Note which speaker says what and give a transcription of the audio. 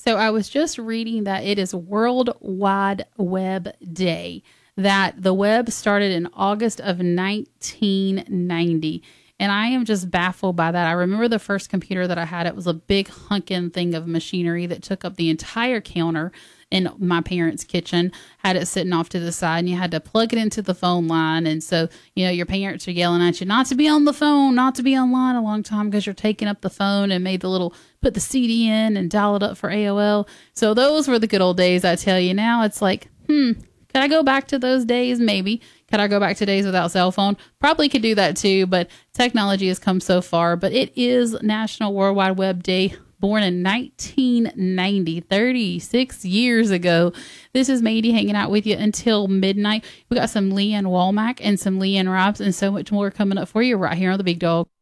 Speaker 1: So I was just reading that it is World Wide Web Day, that the web started in August of 1990. And I am just baffled by that. I remember the first computer that I had, it was a big hunkin' thing of machinery that took up the entire counter in my parents' kitchen, had it sitting off to the side, and you had to plug it into the phone line. And so, your parents are yelling at you not to be on the phone, not to be online a long time because you're taking up the phone, and made put the CD in and dial it up for AOL. So those were the good old days, I tell you. Now it's like, could I go back to those days? Maybe. Could I go back to days without cell phone? Probably could do that too, but technology has come so far. But it is National World Wide Web Day, born in 1990, 36 years ago. This is Mady hanging out with you until midnight. We got some Leanne Womack and some Leanne Robs and so much more coming up for you right here on The Big Dog.